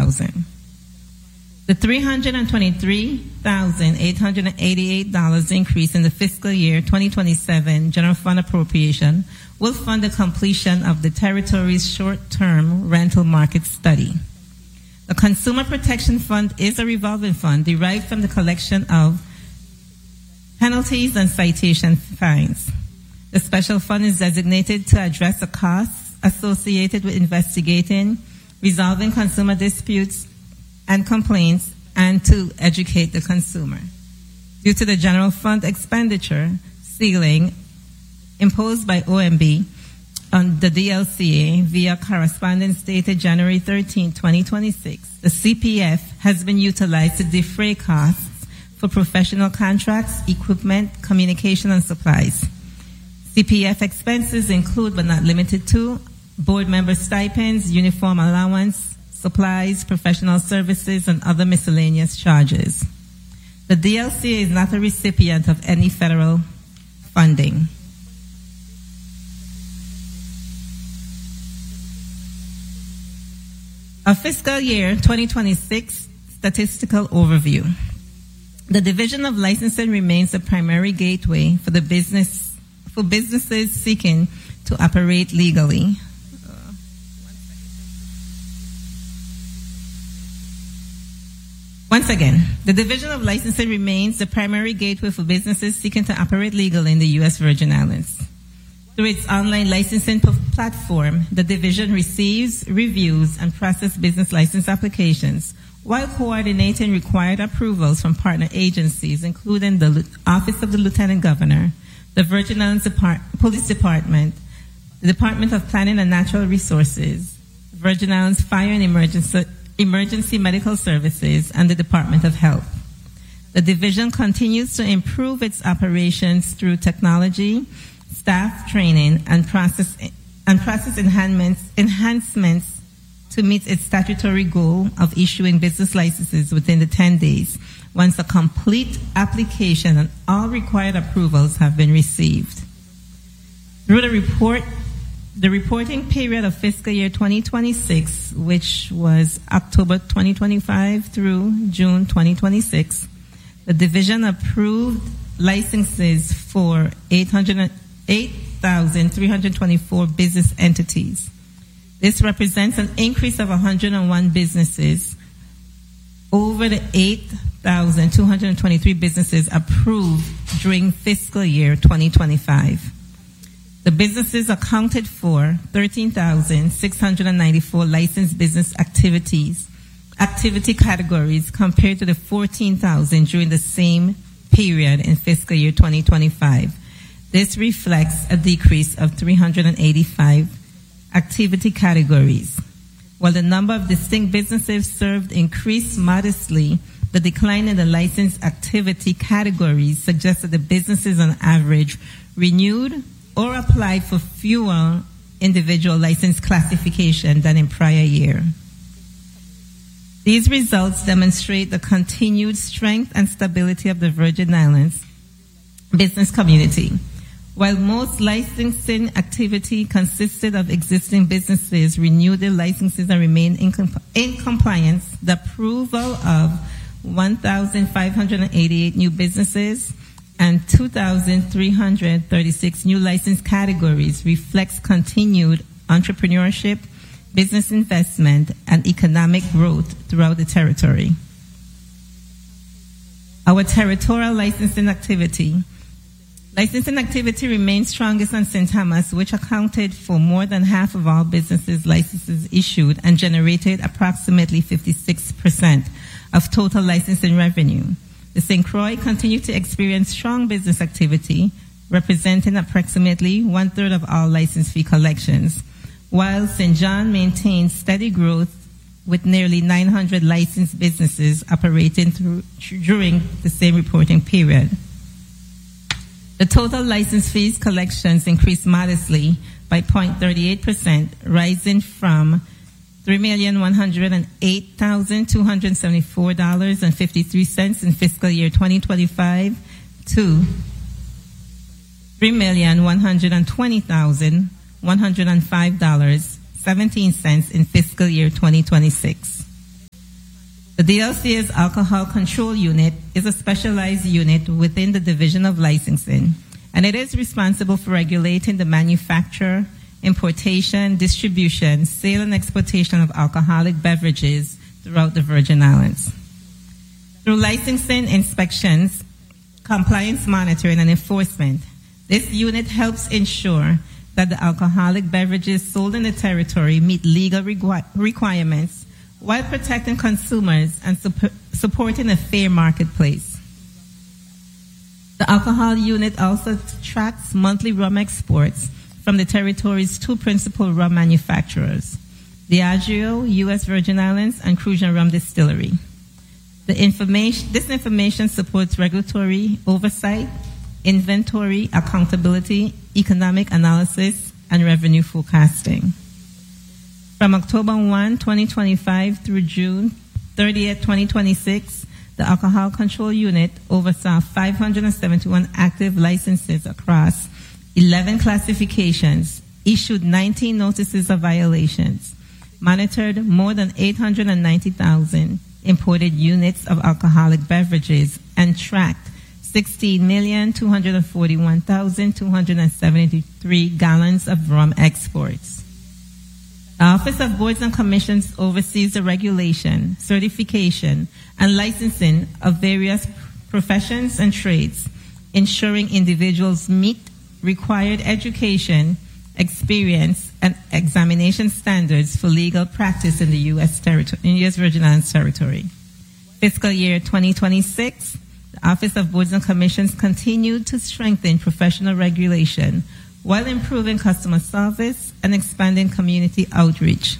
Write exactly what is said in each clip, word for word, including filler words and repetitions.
thousand dollars. The three hundred twenty-three thousand eight hundred eighty-eight dollars increase in the fiscal year twenty twenty-seven general fund appropriation will fund the completion of the territory's short-term rental market study. The Consumer Protection Fund is a revolving fund derived from the collection of penalties and citation fines. The special fund is designated to address the costs associated with investigating, resolving consumer disputes and complaints, and to educate the consumer. Due to the general fund expenditure ceiling imposed by O M B on the D L C A via correspondence dated January thirteenth, twenty twenty-six, the C P F has been utilized to defray costs for professional contracts, equipment, communication, and supplies. C P F expenses include, but not limited to, board member stipends, uniform allowance, supplies, professional services, and other miscellaneous charges. The D L C A is not a recipient of any federal funding. A fiscal year twenty twenty-six statistical overview. The Division of Licensing remains the primary gateway for the business for businesses seeking to operate legally. Once again, the Division of Licensing remains the primary gateway for businesses seeking to operate legally in the U S Virgin Islands. Through its online licensing platform, the division receives, reviews, and processes business license applications while coordinating required approvals from partner agencies, including the Office of the Lieutenant Governor, the Virgin Islands Depart- Police Department, the Department of Planning and Natural Resources, Virgin Islands Fire and Emergency, Emergency Medical Services, and the Department of Health. The division continues to improve its operations through technology, staff training, and process and process enhancements, enhancements to meet its statutory goal of issuing business licenses within the ten days once a complete application and all required approvals have been received. Through the report, the reporting period of fiscal year twenty twenty-six, which was October twenty twenty-five through June twenty twenty-six, the division approved licenses for eight thousand three hundred twenty-four business entities. This represents an increase of one hundred one businesses over the eight thousand two hundred twenty-three businesses approved during fiscal year twenty twenty-five. The businesses accounted for thirteen thousand six hundred ninety-four licensed business activities, activity categories compared to the fourteen thousand during the same period in fiscal year twenty twenty-five. This reflects a decrease of three hundred eighty-five activity categories. While the number of distinct businesses served increased modestly, the decline in the licensed activity categories suggests that the businesses on average renewed or applied for fewer individual license classification than in prior year. These results demonstrate the continued strength and stability of the Virgin Islands business community. While most licensing activity consisted of existing businesses renewed their licenses and remain in, comp- in compliance, the approval of one thousand five hundred eighty-eight new businesses and two thousand three hundred thirty-six new license categories reflects continued entrepreneurship, business investment, and economic growth throughout the territory. Our territorial licensing activity. Licensing activity remains strongest on Saint Thomas, which accounted for more than half of all businesses licenses issued and generated approximately fifty-six percent of total licensing revenue. The Saint Croix continued to experience strong business activity, representing approximately one-third of all license fee collections, while Saint John maintained steady growth with nearly nine hundred licensed businesses operating through, during the same reporting period. The total license fees collections increased modestly by zero point three eight percent, rising from three million one hundred eight thousand two hundred seventy-four dollars and fifty-three cents in fiscal year twenty twenty-five to three million one hundred twenty thousand one hundred five dollars and seventeen cents in fiscal year twenty twenty-six. The D L C A's Alcohol Control Unit is a specialized unit within the Division of Licensing, and it is responsible for regulating the manufacture, importation, distribution, sale, and exportation of alcoholic beverages throughout the Virgin Islands. Through licensing, inspections, compliance monitoring, and enforcement, this unit helps ensure that the alcoholic beverages sold in the territory meet legal requ- requirements while protecting consumers and sup- supporting a fair marketplace. The alcohol unit also tracks monthly rum exports from the territory's two principal rum manufacturers, Diageo, U S Virgin Islands, and Crucian Rum Distillery. The information, this information supports regulatory oversight, inventory, accountability, economic analysis, and revenue forecasting. From October first, twenty twenty-five through June thirtieth, twenty twenty-six, the Alcohol Control Unit oversaw five hundred seventy-one active licenses across eleven classifications, issued nineteen notices of violations, monitored more than eight hundred ninety thousand imported units of alcoholic beverages, and tracked sixteen million, two hundred forty-one thousand, two hundred seventy-three gallons of rum exports. The Office of Boards and Commissions oversees the regulation, certification, and licensing of various professions and trades, ensuring individuals meet required education, experience, and examination standards for legal practice in the U S territory, in U S Virgin Islands territory. Fiscal year twenty twenty-six, the Office of Boards and Commissions continued to strengthen professional regulation while improving customer service and expanding community outreach.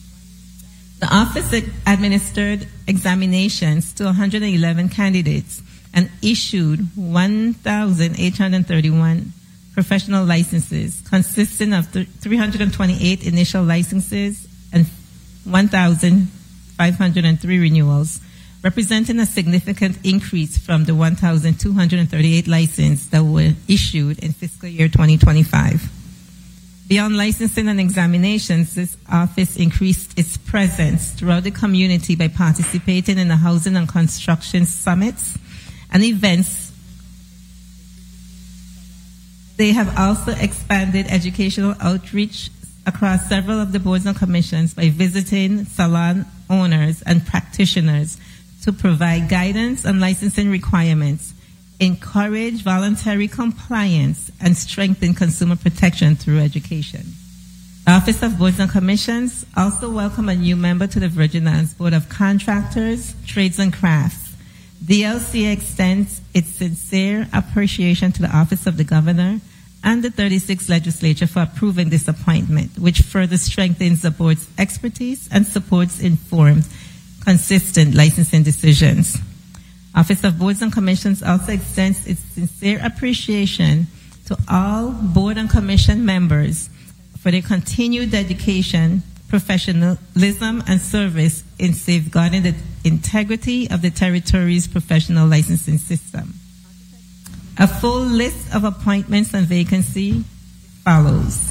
The office administered examinations to one hundred eleven candidates and issued one thousand eight hundred thirty-one professional licenses, consisting of three hundred twenty-eight initial licenses and one thousand five hundred three renewals, representing a significant increase from the one thousand two hundred thirty-eight licenses that were issued in fiscal year twenty twenty-five. Beyond licensing and examinations, this office increased its presence throughout the community by participating in the housing and construction summits and events. They have also expanded educational outreach across several of the boards and commissions by visiting salon owners and practitioners to provide guidance on licensing requirements, encourage voluntary compliance, and strengthen consumer protection through education. The Office of Boards and Commissions also welcomed a new member to the Virgin Islands Board of Contractors, Trades and Crafts. D L C extends its sincere appreciation to the Office of the Governor and the thirty-sixth Legislature for approving this appointment, which further strengthens the board's expertise and supports informed, consistent licensing decisions. Office of Boards and Commissions also extends its sincere appreciation to all board and commission members for their continued dedication, professionalism, and service in safeguarding the integrity of the territory's professional licensing system. A full list of appointments and vacancy follows.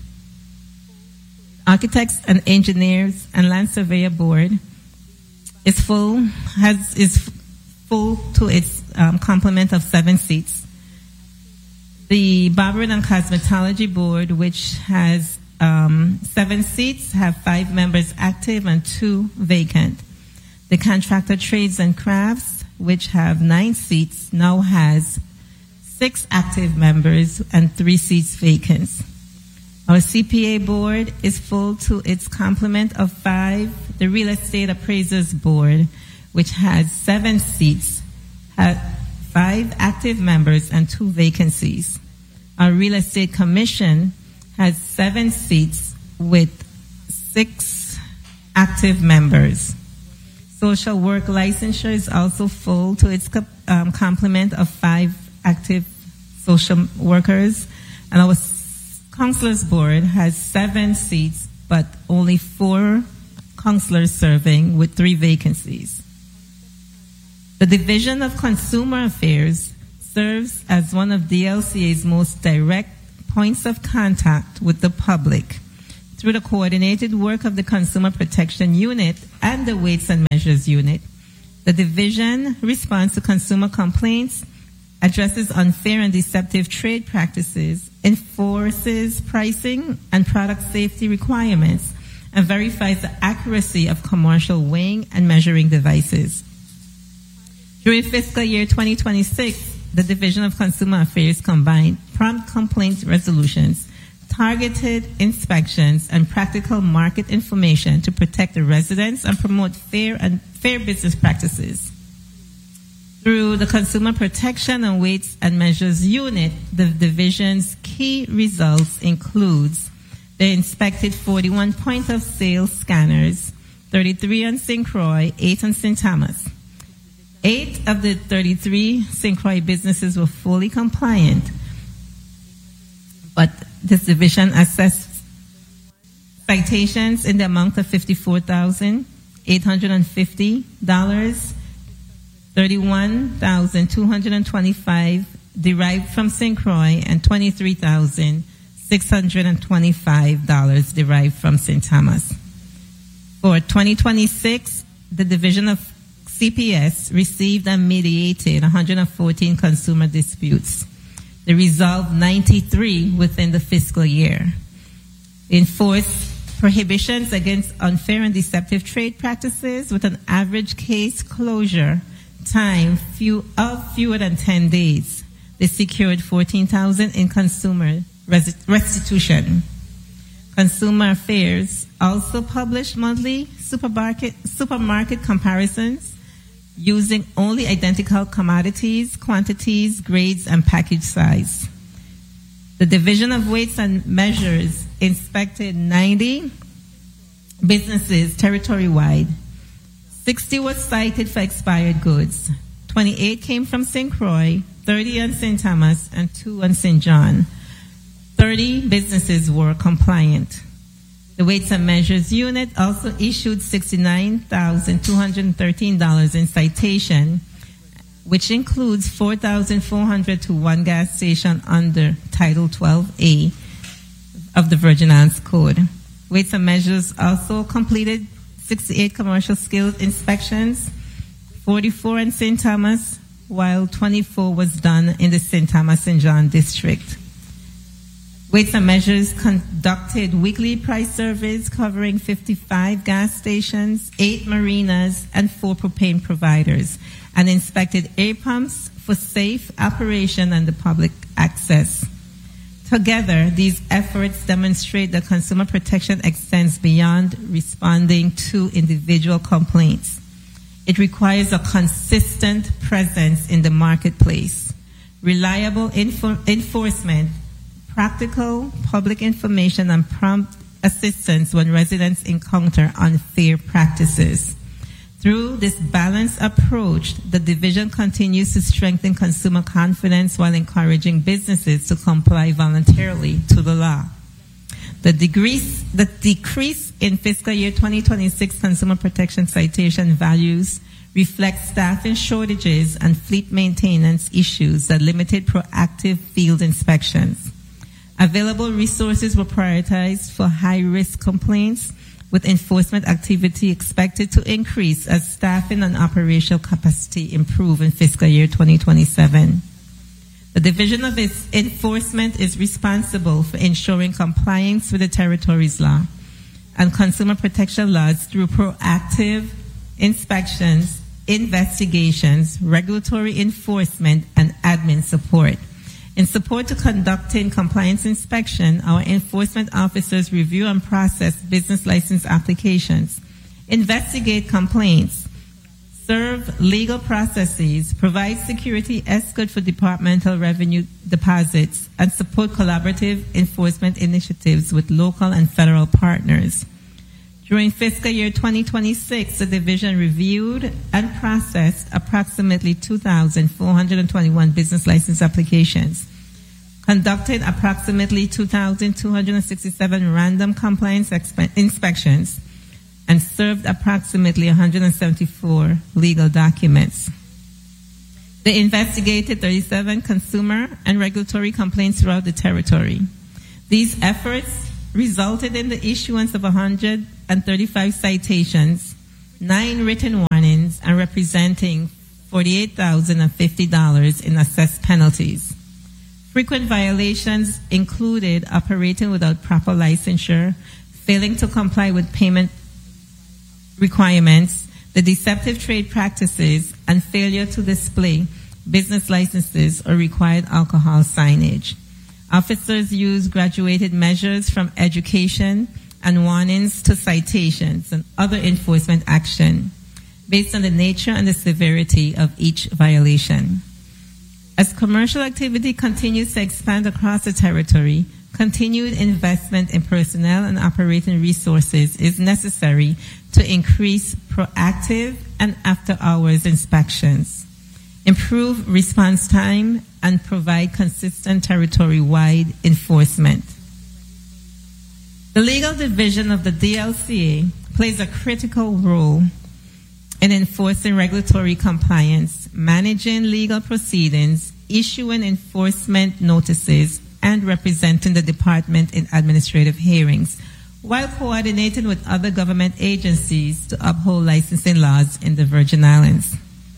Architects and Engineers and Land Surveyor Board is full, has, is full to its um, complement of seven seats. The Barbering and Cosmetology Board, which has um, seven seats, have five members active and two vacant. The Contractor Trades and Crafts, which have nine seats, now has six active members and three seats vacant. Our C P A Board is full to its complement of five. The Real Estate Appraisers Board, which has seven seats, has five active members and two vacancies. Our Real Estate Commission has seven seats with six active members. Social Work Licensure is also full to its um, complement of five active social workers. And our Counselors Board has seven seats, but only four counselors serving with three vacancies. The Division of Consumer Affairs serves as one of D L C A's most direct points of contact with the public through the coordinated work of the Consumer Protection Unit and the Weights and Measures Unit. The division responds to consumer complaints, addresses unfair and deceptive trade practices, enforces pricing and product safety requirements, and verifies the accuracy of commercial weighing and measuring devices. During fiscal year twenty twenty-six, the Division of Consumer Affairs combined prompt complaint resolutions, targeted inspections, and practical market information to protect the residents and promote fair and fair business practices. Through the Consumer Protection and Weights and Measures Unit, the division's key results includes the inspected forty-one point of sale scanners, thirty-three on Saint Croix, eight on Saint Thomas. Eight of the thirty-three Saint Croix businesses were fully compliant, but this division assessed citations in the amount of fifty-four thousand eight hundred fifty dollars, thirty-one thousand two hundred twenty-five dollars derived from Saint Croix, and twenty-three thousand six hundred twenty-five dollars derived from Saint Thomas. For twenty twenty-six, the Division of C P S received and mediated one hundred fourteen consumer disputes. They resolved ninety-three within the fiscal year. They enforced prohibitions against unfair and deceptive trade practices with an average case closure time few, of fewer than ten days. They secured fourteen thousand dollars in consumer restitution. Consumer Affairs also published monthly supermarket, supermarket comparisons using only identical commodities, quantities, grades, and package size. The Division of Weights and Measures inspected ninety businesses territory-wide. sixty were cited for expired goods. twenty-eight came from Saint Croix, thirty on Saint Thomas, and two on Saint John. thirty businesses were compliant. The Weights and Measures Unit also issued sixty-nine thousand two hundred thirteen dollars in citation, which includes four thousand four hundred dollars to one gas station under Title twelve A of the Virgin Islands Code. Weights and Measures also completed sixty-eight commercial scale inspections, forty-four in Saint Thomas, while twenty-four was done in the Saint Thomas and John district. Weights and Measures conducted weekly price surveys covering fifty-five gas stations, eight marinas, and four propane providers, and inspected air pumps for safe operation and the public access. Together, these efforts demonstrate that consumer protection extends beyond responding to individual complaints. It requires a consistent presence in the marketplace, reliable info- enforcement, practical public information, and prompt assistance when residents encounter unfair practices. Through this balanced approach, the division continues to strengthen consumer confidence while encouraging businesses to comply voluntarily to the law. The decrease, the decrease in fiscal year twenty twenty-six consumer protection citation values reflect staffing shortages and fleet maintenance issues that limited proactive field inspections. Available resources were prioritized for high-risk complaints, with enforcement activity expected to increase as staffing and operational capacity improve in fiscal year twenty twenty-seven. The Division of Enforcement is responsible for ensuring compliance with the territory's law and consumer protection laws through proactive inspections, investigations, regulatory enforcement, and admin support. In support to conducting compliance inspection, our enforcement officers review and process business license applications, investigate complaints, serve legal processes, provide security escort for departmental revenue deposits, and support collaborative enforcement initiatives with local and federal partners. During fiscal year twenty twenty-six, the division reviewed and processed approximately two thousand four hundred twenty-one business license applications, conducted approximately two thousand two hundred sixty-seven random compliance expe- inspections, and served approximately one hundred seventy-four legal documents. They investigated thirty-seven consumer and regulatory complaints throughout the territory. These efforts resulted in the issuance of one hundred thirty-five citations, nine written warnings, and representing forty-eight thousand fifty dollars in assessed penalties. Frequent violations included operating without proper licensure, failing to comply with payment requirements, the deceptive trade practices, and failure to display business licenses or required alcohol signage. Officers used graduated measures from education and warnings to citations and other enforcement action based on the nature and the severity of each violation. As commercial activity continues to expand across the territory, continued investment in personnel and operating resources is necessary to increase proactive and after-hours inspections, improve response time, and provide consistent territory-wide enforcement. The legal division of the D L C A plays a critical role in enforcing regulatory compliance, managing legal proceedings, issuing enforcement notices, and representing the department in administrative hearings, while coordinating with other government agencies to uphold licensing laws in the Virgin Islands.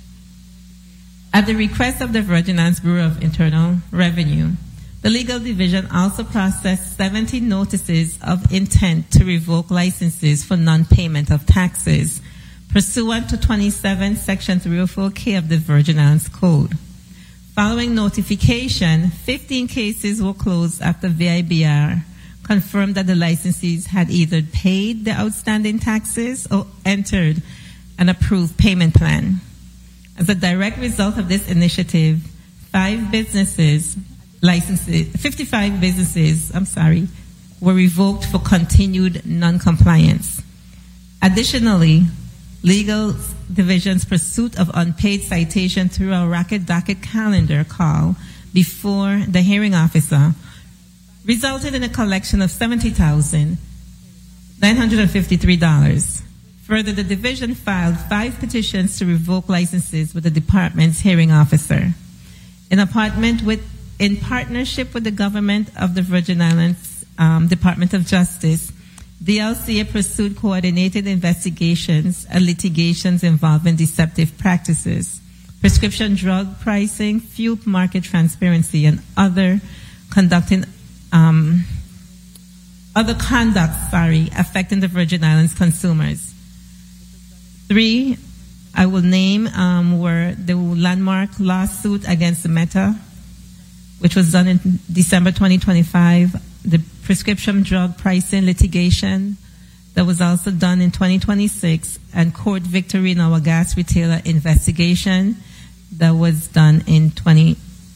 At the request of the Virgin Islands Bureau of Internal Revenue, the legal division also processed seventy notices of intent to revoke licenses for non-payment of taxes, pursuant to twenty-seven Section three oh four K of the Virgin Islands Code. Following notification, fifteen cases were closed after V I B R confirmed that the licensees had either paid the outstanding taxes or entered an approved payment plan. As a direct result of this initiative, five businesses, licenses, fifty-five businesses, I'm sorry, were revoked for continued non-compliance. Additionally, legal division's pursuit of unpaid citation through a racket docket calendar call before the hearing officer resulted in a collection of seventy thousand nine hundred fifty-three dollars. Further, the division filed five petitions to revoke licenses with the department's hearing officer. In, apartment with, in partnership with the government of the Virgin Islands um, Department of Justice, D L C A pursued coordinated investigations and litigations involving deceptive practices, prescription drug pricing, fuel market transparency, and other conducting um, other conduct, sorry, affecting the Virgin Islands consumers. Three, I will name, um, were the landmark lawsuit against Meta, which was done in December twenty twenty-five, the prescription drug pricing litigation that was also done in twenty twenty-six, and court victory in our gas retailer investigation that was done in twenty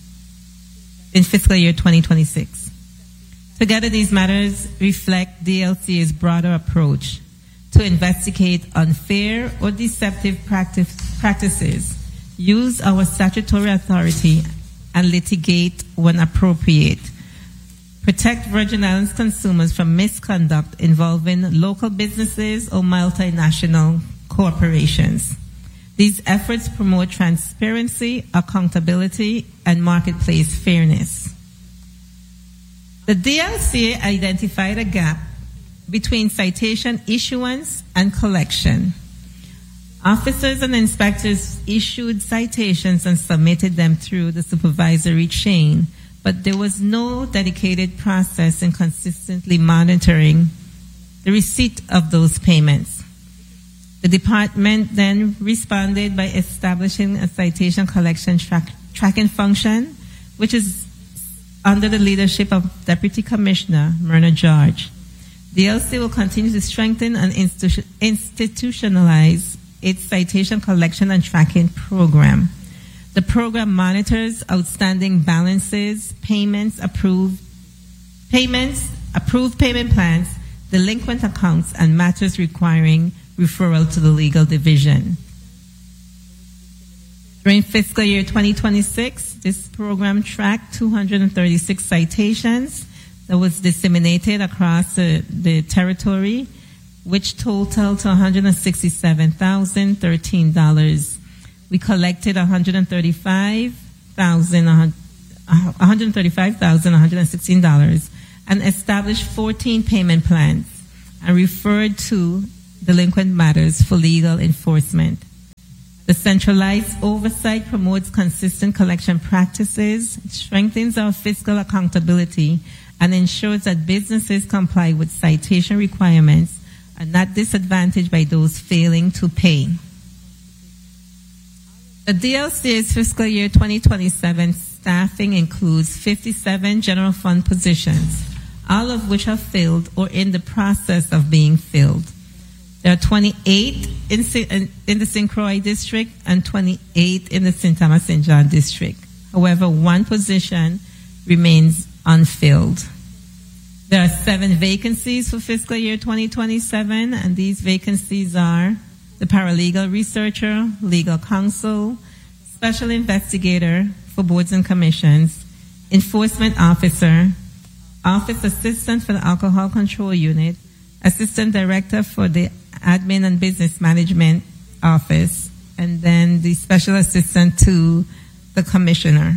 in fiscal year twenty twenty-six. Together, these matters reflect D L C A's broader approach to investigate unfair or deceptive practice, practices, use our statutory authority, and litigate when appropriate. Protect Virgin Islands consumers from misconduct involving local businesses or multinational corporations. These efforts promote transparency, accountability, and marketplace fairness. The D L C A identified a gap between citation issuance and collection. Officers and inspectors issued citations and submitted them through the supervisory chain, but there was no dedicated process in consistently monitoring the receipt of those payments. The department then responded by establishing a citation collection track, tracking function, which is under the leadership of Deputy Commissioner Myrna George. D L C will continue to strengthen and institu- institutionalize its citation collection and tracking program. The program monitors outstanding balances, payments, approved payments, approved payment plans, delinquent accounts, and matters requiring referral to the legal division. During fiscal year twenty twenty-six, this program tracked two hundred thirty-six citations that was disseminated across the, the territory, which totaled to one hundred sixty-seven thousand thirteen dollars. We collected one hundred thirty-five thousand one hundred sixteen dollars and established fourteen payment plans and referred to delinquent matters for legal enforcement. The centralized oversight promotes consistent collection practices, strengthens our fiscal accountability, and ensures that businesses comply with citation requirements and not disadvantaged by those failing to pay. The D L C A's fiscal year twenty twenty-seven staffing includes fifty-seven general fund positions, all of which are filled or in the process of being filled. There are twenty-eight in, in, in the Saint Croix district and twenty-eight in the Saint Thomas Saint John district. However, one position remains unfilled. There are seven vacancies for fiscal year twenty twenty-seven, and these vacancies are the paralegal researcher, legal counsel, special investigator for boards and commissions, enforcement officer, office assistant for the alcohol control unit, assistant director for the admin and business management office, and then the special assistant to the commissioner.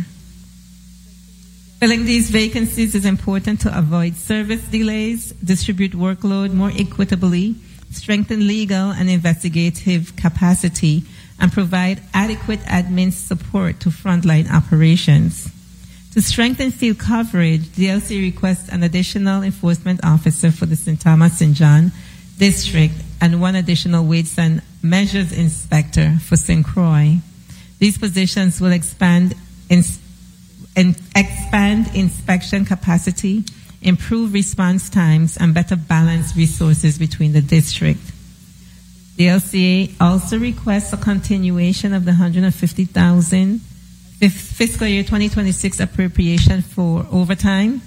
Filling these vacancies is important to avoid service delays, distribute workload more equitably, strengthen legal and investigative capacity, and provide adequate admin support to frontline operations. To strengthen field coverage, D L C requests an additional enforcement officer for the Saint Thomas Saint John district and one additional weights and measures inspector for Saint Croix. These positions will expand in, in, expand inspection capacity, improve response times, and better balance resources between the district. The L C A also requests a continuation of the one hundred fifty thousand dollars fiscal year twenty twenty-six appropriation for overtime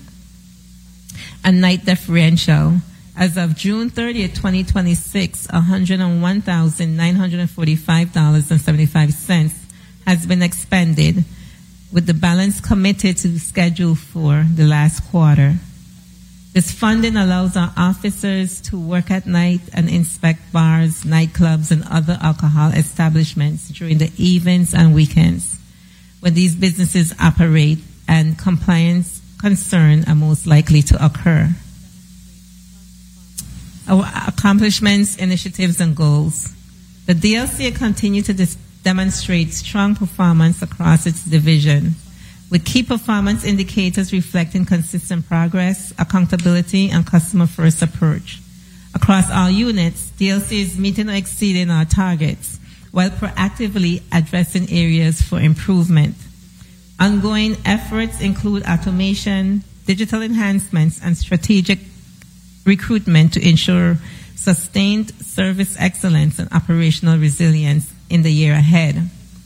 and night differential. As of June thirtieth, twenty twenty-six, one hundred one thousand nine hundred forty-five dollars and seventy-five cents has been expended, with the balance committed to the schedule for the last quarter. This funding allows our officers to work at night and inspect bars, nightclubs, and other alcohol establishments during the evenings and weekends, when these businesses operate and compliance concerns are most likely to occur. Our accomplishments, initiatives, and goals. The D L C A continues to dis- demonstrate strong performance across its division, with key performance indicators reflecting consistent progress, accountability, and customer-first approach. Across all units, D L C is meeting or exceeding our targets, while proactively addressing areas for improvement. Ongoing efforts include automation, digital enhancements, and strategic recruitment to ensure sustained service excellence and operational resilience in the year ahead.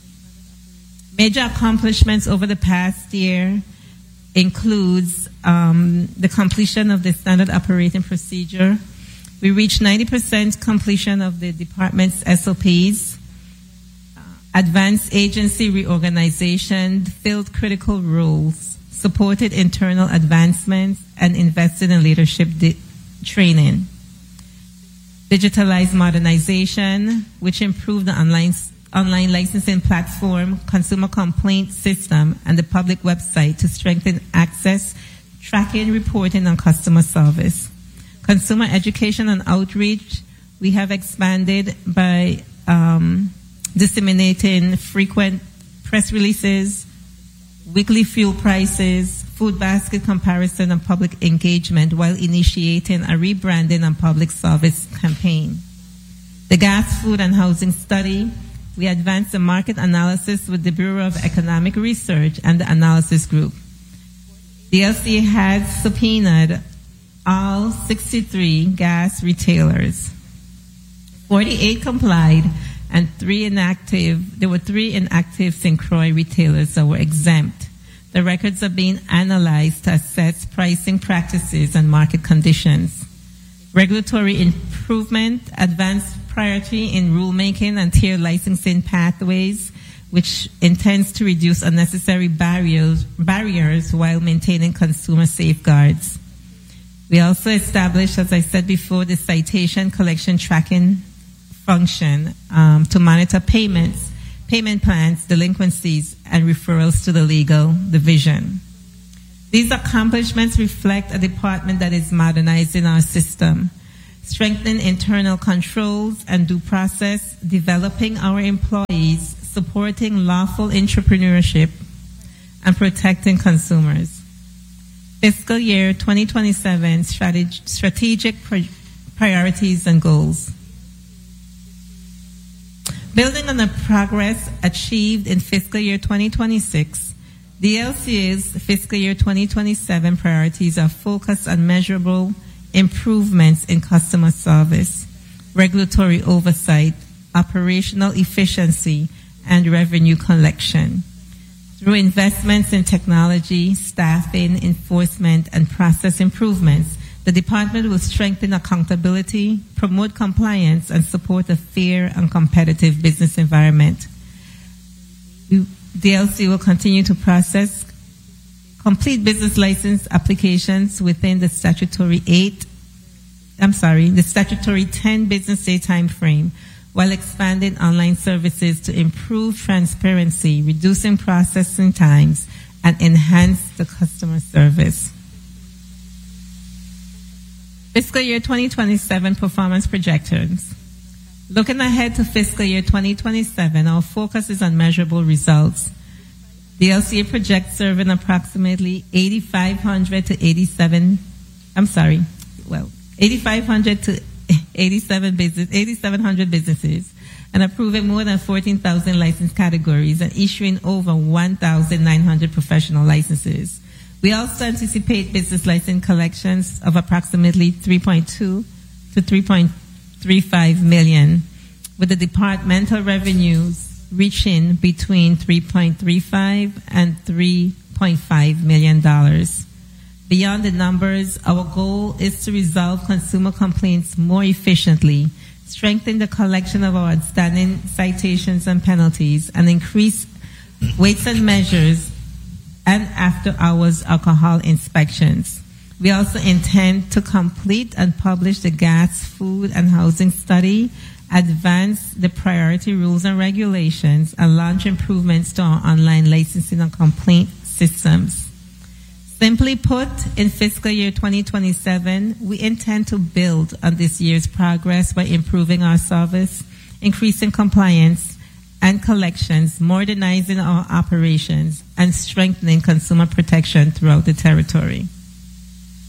Major accomplishments over the past year includes um, the completion of the standard operating procedure. We reached ninety percent completion of the department's S O Ps, uh, advanced agency reorganization, filled critical roles, supported internal advancements, and invested in leadership di- training. Digitalized modernization, which improved the online online licensing platform, consumer complaint system, and the public website to strengthen access, tracking, reporting, and customer service. Consumer education and outreach, we have expanded by um, disseminating frequent press releases, weekly fuel prices, food basket comparison, and public engagement, while initiating a rebranding and public service campaign. The gas, food, and housing study, we advanced the market analysis with the Bureau of Economic Research and the Analysis Group. The L C A has subpoenaed all sixty-three gas retailers. forty-eight complied, and three inactive, there were three inactive Saint Croix retailers that were exempt. The records are being analyzed to assess pricing practices and market conditions. Regulatory improvement, advanced priority in rulemaking and tier licensing pathways, which intends to reduce unnecessary barriers, barriers while maintaining consumer safeguards. We also established, as I said before, the citation collection tracking function um, to monitor payments, payment plans, delinquencies, and referrals to the legal division. These accomplishments reflect a department that is modernizing our system, strengthening internal controls and due process, developing our employees, supporting lawful entrepreneurship, and protecting consumers. Fiscal year twenty twenty-seven strateg- strategic pri- priorities and goals. Building on the progress achieved in fiscal year twenty twenty-six, D L C A's fiscal year twenty twenty-seven priorities are focused on measurable improvements in customer service, regulatory oversight, operational efficiency, and revenue collection. Through investments in technology, staffing, enforcement, and process improvements, the department will strengthen accountability, promote compliance, and support a fair and competitive business environment. D L C will continue to process complete business license applications within the statutory eight, I'm sorry, the statutory ten business day time frame, while expanding online services to improve transparency, reducing processing times, and enhance the customer service. Fiscal year twenty twenty-seven performance projections. Looking ahead to fiscal year twenty twenty-seven, our focus is on measurable results. D L C A projects serving approximately eighty-five hundred to eighty-seven, I'm sorry, well, eighty-five hundred to eighty-seven business, eighty-seven hundred businesses, and approving more than fourteen thousand license categories and issuing over one thousand nine hundred professional licenses. We also anticipate business license collections of approximately three point two to three point three five million, with the departmental revenues reaching between three point three five and three point five million dollars. Beyond the numbers, our goal is to resolve consumer complaints more efficiently, strengthen the collection of our outstanding citations and penalties, and increase weights and measures and after-hours alcohol inspections. We also intend to complete and publish the gas, food, and housing study, advance the priority rules and regulations, and launch improvements to our online licensing and complaint systems. Simply put, in fiscal year twenty twenty-seven, we intend to build on this year's progress by improving our service, increasing compliance and collections, modernizing our operations, and strengthening consumer protection throughout the territory.